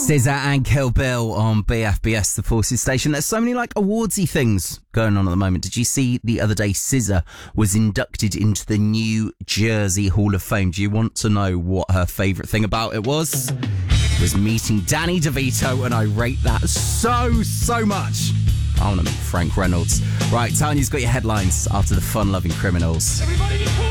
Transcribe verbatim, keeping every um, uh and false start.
SZA and Kill Bill on B F B S, the Forces station. There's so many like awardsy things going on at the moment. Did you see the other day SZA was inducted into the New Jersey Hall of Fame? Do you want to know what her favourite thing about it was? It was meeting Danny DeVito, and I rate that so, so much. I want to meet Frank Reynolds. Right, Tanya's got your headlines after the fun-loving Criminals. Everybody be cool.